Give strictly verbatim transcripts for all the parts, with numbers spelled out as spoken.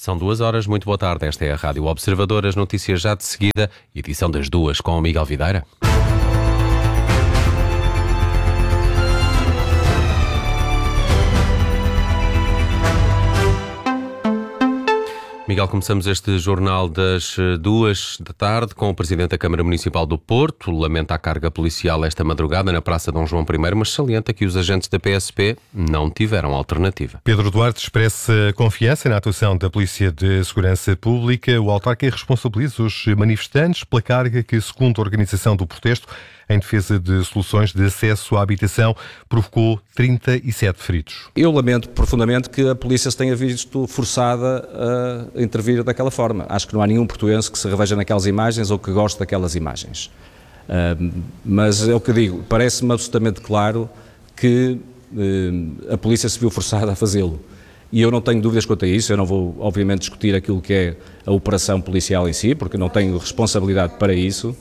São duas horas, muito boa tarde. Esta é a Rádio Observador. As notícias já de seguida, edição das duas com o Miguel Videira. Miguel, começamos este jornal das duas da tarde com o Presidente da Câmara Municipal do Porto. Lamenta a carga policial esta madrugada na Praça Dom João I, mas salienta que os agentes da P S P não tiveram alternativa. Pedro Duarte expressa confiança na atuação da Polícia de Segurança Pública. O autarca responsabiliza os manifestantes pela carga que, segundo a organização do protesto, em defesa de soluções de acesso à habitação, provocou trinta e sete feridos. Eu lamento profundamente que a polícia se tenha visto forçada a intervir daquela forma. Acho que não há nenhum portuense que se reveja naquelas imagens ou que goste daquelas imagens. Uh, mas é o que digo, parece-me absolutamente claro que uh, a polícia se viu forçada a fazê-lo. E eu não tenho dúvidas quanto a isso. Eu não vou, obviamente, discutir aquilo que é a operação policial em si, porque não tenho responsabilidade para isso.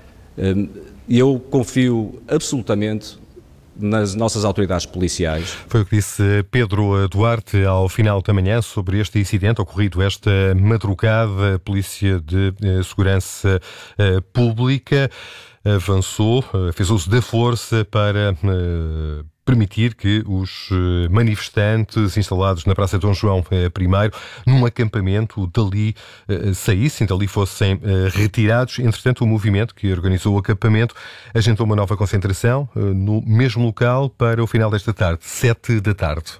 Uh, E eu confio absolutamente nas nossas autoridades policiais. Foi o que disse Pedro Duarte ao final da manhã sobre este incidente ocorrido esta madrugada. A Polícia de Segurança Pública avançou, fez uso da força para permitir que os manifestantes instalados na Praça Dom João I, num acampamento, dali saíssem, dali fossem retirados. Entretanto, o movimento que organizou o acampamento agendou uma nova concentração no mesmo local para o final desta tarde, sete da tarde.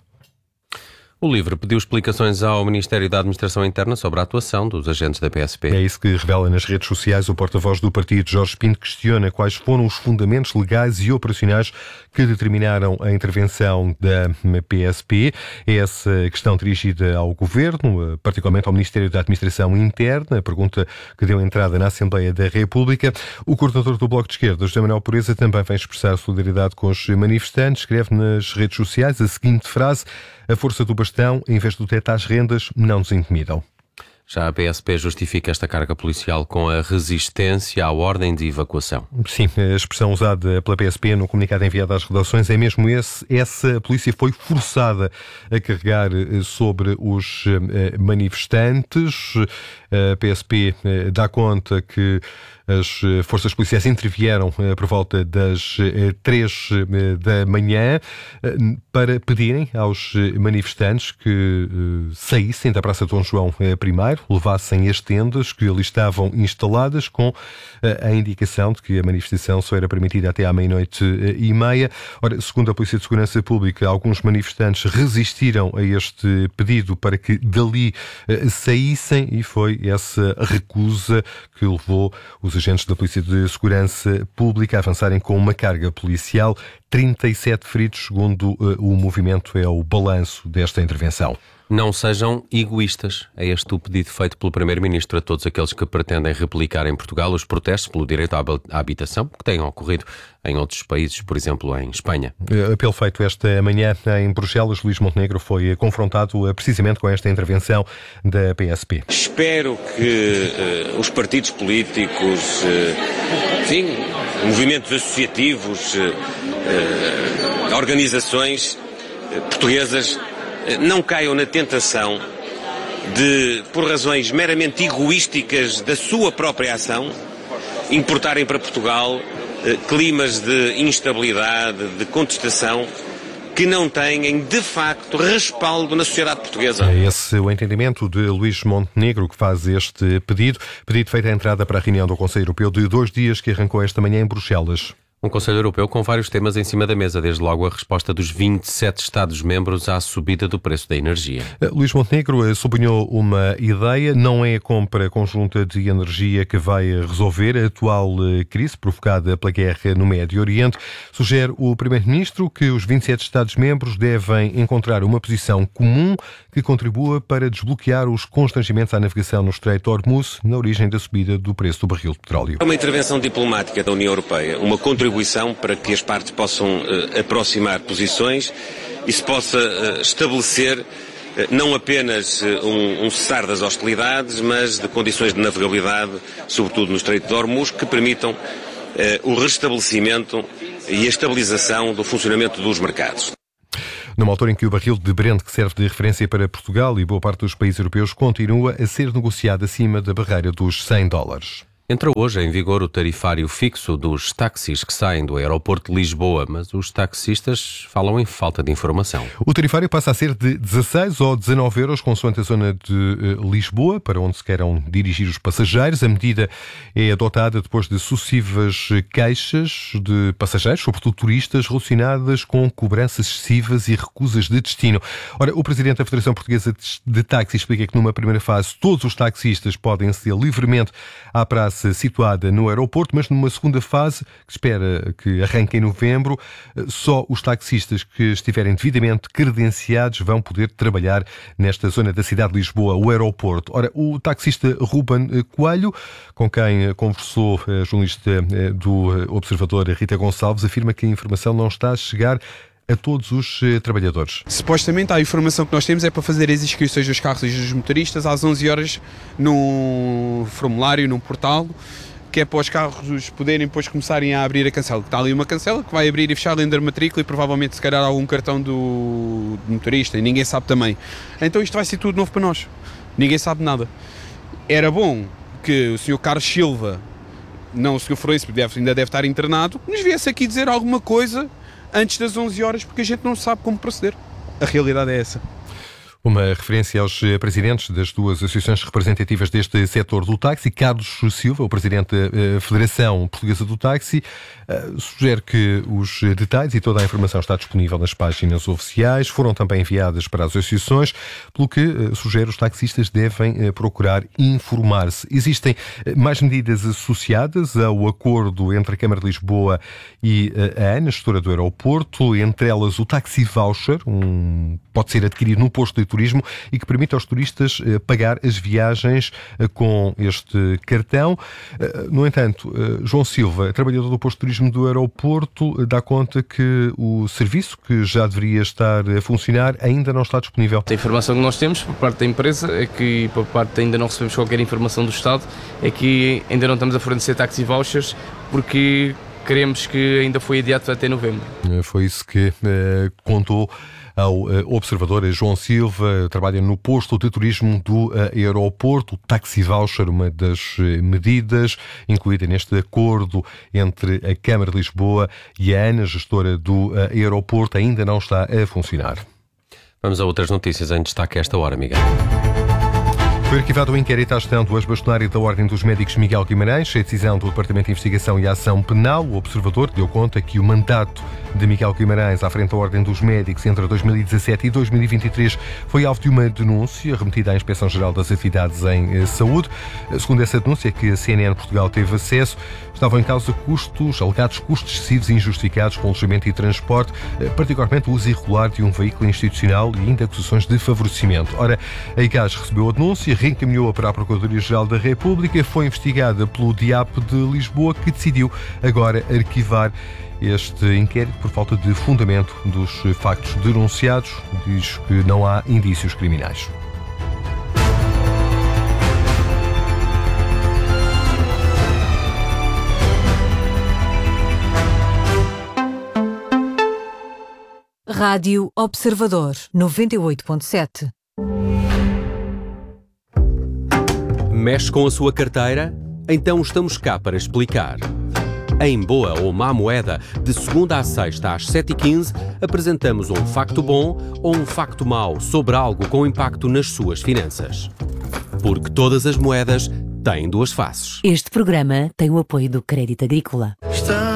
O LIVRE pediu explicações ao Ministério da Administração Interna sobre a atuação dos agentes da P S P. É isso que revela nas redes sociais. O porta-voz do partido, Jorge Pinto, questiona quais foram os fundamentos legais e operacionais que determinaram a intervenção da P S P. É essa questão dirigida ao Governo, particularmente ao Ministério da Administração Interna, a pergunta que deu entrada na Assembleia da República. O coordenador do Bloco de Esquerda, José Manuel Pureza, também vem expressar solidariedade com os manifestantes. Escreve nas redes sociais a seguinte frase: a força do bastão, em vez do teto às rendas, não nos intimidam. Já a P S P justifica esta carga policial com a resistência à ordem de evacuação. Sim, a expressão usada pela P S P no comunicado enviado às redações é mesmo esse. Essa polícia foi forçada a carregar sobre os manifestantes. A P S P dá conta que as forças policiais intervieram por volta das três da manhã para pedirem aos manifestantes que saíssem da Praça Dom João I, levassem as tendas que ali estavam instaladas, com a indicação de que a manifestação só era permitida até à meia-noite e meia. Ora, segundo a Polícia de Segurança Pública, alguns manifestantes resistiram a este pedido para que dali saíssem e foi essa recusa que levou os agentes da Polícia de Segurança Pública a avançarem com uma carga policial. trinta e sete feridos, segundo uh, o movimento, é o balanço desta intervenção. Não sejam egoístas. É este o pedido feito pelo Primeiro-Ministro a todos aqueles que pretendem replicar em Portugal os protestos pelo direito à habitação que têm ocorrido em outros países, por exemplo, em Espanha. Apelo feito esta manhã em Bruxelas. Luís Montenegro foi confrontado precisamente com esta intervenção da P S P. Espero que uh, os partidos políticos, uh, enfim, movimentos associativos, uh, uh, organizações uh, portuguesas não caiam na tentação de, por razões meramente egoísticas da sua própria ação, importarem para Portugal eh, climas de instabilidade, de contestação, que não têm, de facto, respaldo na sociedade portuguesa. É esse o entendimento de Luís Montenegro, que faz este pedido. Pedido feito à entrada para a reunião do Conselho Europeu de dois dias que arrancou esta manhã em Bruxelas. Um Conselho Europeu com vários temas em cima da mesa, desde logo a resposta dos vinte e sete Estados-membros à subida do preço da energia. Luís Montenegro sublinhou uma ideia: não é a compra conjunta de energia que vai resolver a atual crise provocada pela guerra no Médio Oriente. Sugere o Primeiro-Ministro que os vinte e sete Estados-membros devem encontrar uma posição comum que contribua para desbloquear os constrangimentos à navegação no Estreito de Hormuz, na origem da subida do preço do barril de petróleo. É uma intervenção diplomática da União Europeia, uma contribuição para que as partes possam uh, aproximar posições e se possa uh, estabelecer uh, não apenas uh, um, um cessar das hostilidades, mas de condições de navegabilidade, sobretudo no Estreito de Hormuz, que permitam uh, o restabelecimento e a estabilização do funcionamento dos mercados. Numa altura em que o barril de Brent, que serve de referência para Portugal e boa parte dos países europeus, continua a ser negociado acima da barreira dos cem dólares. Entra hoje em vigor o tarifário fixo dos táxis que saem do aeroporto de Lisboa, mas os taxistas falam em falta de informação. O tarifário passa a ser de dezasseis ou dezanove euros, consoante a zona de uh, Lisboa, para onde se queiram dirigir os passageiros. A medida é adotada depois de sucessivas queixas de passageiros, sobretudo turistas, relacionadas com cobranças excessivas e recusas de destino. Ora, o presidente da Federação Portuguesa de Táxi explica que numa primeira fase todos os taxistas podem aceder livremente à praça situada no aeroporto, mas numa segunda fase, que espera que arranque em novembro, só os taxistas que estiverem devidamente credenciados vão poder trabalhar nesta zona da cidade de Lisboa, o aeroporto. Ora, o taxista Ruben Coelho, com quem conversou a jornalista do Observador Rita Gonçalves, afirma que a informação não está a chegar a todos os uh, trabalhadores. Supostamente a informação que nós temos é para fazer as inscrições dos carros e dos motoristas às onze horas num formulário, num portal, que é para os carros poderem depois começarem a abrir a cancela. Está ali uma cancela que vai abrir e fechar além da matrícula e provavelmente se calhar algum cartão do, do motorista, e ninguém sabe também. Então isto vai ser tudo novo para nós. Ninguém sabe nada. Era bom que o senhor Carlos Silva, não o senhor Florencio, deve, ainda deve estar internado, nos viesse aqui dizer alguma coisa antes das onze horas, porque a gente não sabe como proceder. A realidade é essa. Uma referência aos presidentes das duas associações representativas deste setor do táxi. Carlos Silva, o presidente da Federação Portuguesa do Táxi, sugere que os detalhes e toda a informação está disponível nas páginas oficiais. Foram também enviadas para as associações, pelo que sugere os taxistas devem procurar informar-se. Existem mais medidas associadas ao acordo entre a Câmara de Lisboa e a ANA, gestora do aeroporto, entre elas o Taxi Voucher, um, pode ser adquirido no posto de turismo e que permite aos turistas uh, pagar as viagens uh, com este cartão. Uh, no entanto, uh, João Silva, trabalhador do posto de turismo do aeroporto, uh, dá conta que o serviço, que já deveria estar a funcionar, ainda não está disponível. A informação que nós temos por parte da empresa é que, por parte ainda não recebemos qualquer informação do Estado, é que ainda não estamos a fornecer taxi vouchers porque queremos que ainda foi adiado até novembro. Uh, foi isso que uh, contou ao observador João Silva, trabalha no posto de turismo do aeroporto. O Taxi Voucher, uma das medidas incluída neste acordo entre a Câmara de Lisboa e a ANA, gestora do aeroporto, ainda não está a funcionar. Vamos a outras notícias em destaque a esta hora, Miguel. Foi arquivado o inquérito à gestão do ex-bastonário da Ordem dos Médicos Miguel Guimarães, a decisão do Departamento de Investigação e Ação Penal. O observador deu conta que o mandato de Miguel Guimarães à frente da Ordem dos Médicos entre dois mil e dezassete e dois mil e vinte e três foi alvo de uma denúncia remetida à Inspeção-Geral das Atividades em Saúde. Segundo essa denúncia, que a C N N Portugal teve acesso, estavam em causa custos, alegados custos excessivos e injustificados com alojamento e transporte, particularmente o uso irregular de um veículo institucional e ainda acusações de favorecimento. Ora, a I C A S recebeu a denúncia, reencaminhou-a para a Procuradoria-Geral da República, foi investigada pelo D I A P de Lisboa, que decidiu agora arquivar este inquérito por falta de fundamento dos factos denunciados. Diz que não há indícios criminais. Rádio Observador, noventa e oito ponto sete. Mexe com a sua carteira? Então estamos cá para explicar. Em Boa ou Má Moeda, de segunda à sexta às sete e quinze, apresentamos um facto bom ou um facto mau sobre algo com impacto nas suas finanças. Porque todas as moedas têm duas faces. Este programa tem o apoio do Crédito Agrícola.